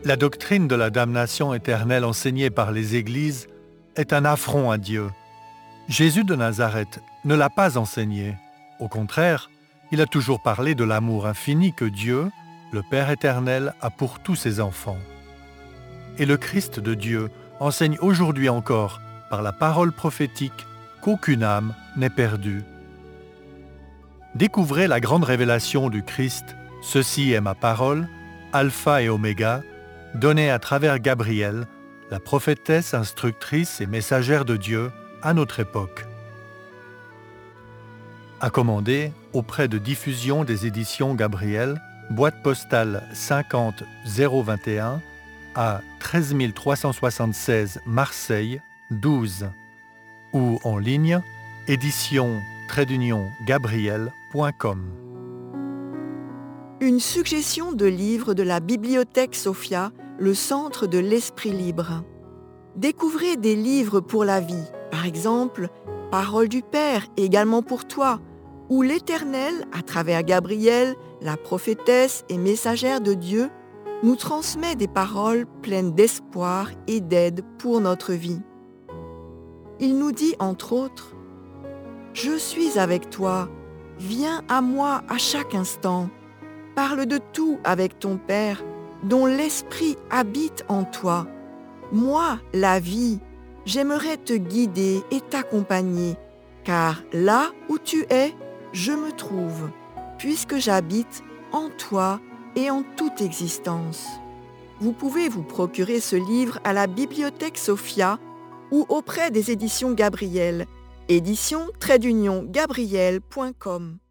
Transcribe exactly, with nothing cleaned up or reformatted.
La doctrine de la damnation éternelle enseignée par les églises est un affront à Dieu. Jésus de Nazareth ne l'a pas enseignée. Au contraire, il a toujours parlé de l'amour infini que Dieu, le Père éternel, a pour tous ses enfants. Et le Christ de Dieu enseigne aujourd'hui encore, par la parole prophétique, qu'aucune âme n'est perdue. Découvrez la grande révélation du Christ, « Ceci est ma parole », Alpha et Oméga, donnée à travers Gabriel, la prophétesse instructrice et messagère de Dieu à notre époque. À commander auprès de Diffusion des éditions Gabriel, boîte postale cinquante zéro vingt et un à treize mille trois cent soixante-seize Marseille douze ou en ligne édition trait d'union gabriel point com. Une suggestion de livres de la Bibliothèque Sophia, le centre de l'esprit libre. Découvrez des livres pour la vie, par exemple « Parole du Père, également pour toi » où l'Éternel, à travers Gabriel, la prophétesse et messagère de Dieu, nous transmet des paroles pleines d'espoir et d'aide pour notre vie. Il nous dit entre autres « Je suis avec toi, viens à moi à chaque instant, parle de tout avec ton Père, dont l'Esprit habite en toi. Moi, la vie, j'aimerais te guider et t'accompagner, car là où tu es, je me trouve, puisque j'habite en toi et en toute existence. » Vous pouvez vous procurer ce livre à la Bibliothèque Sophia ou auprès des éditions Gabriel, édition trait d'union gabriel point com.